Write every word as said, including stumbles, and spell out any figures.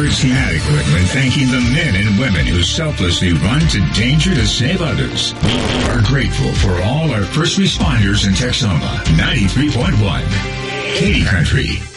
Edwards Inadequate when thanking the men and women who selflessly run to danger to save others. We are grateful for all our first responders in Texoma. ninety-three point one. Katy Country.